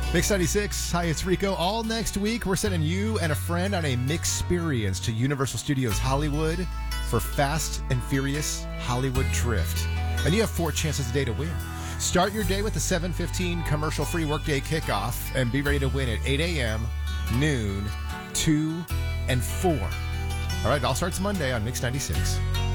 Mix 96. Hi, it's Rico. All next week, we're sending you and a friend on a Mixperience to Universal Studios Hollywood for Fast and Furious Hollywood Drift. And you have 4 chances a day to win. Start your day with the 7:15 commercial-free workday kickoff and be ready to win at 8 a.m., noon, 2, and 4. All right, it all starts Monday on Mix 96.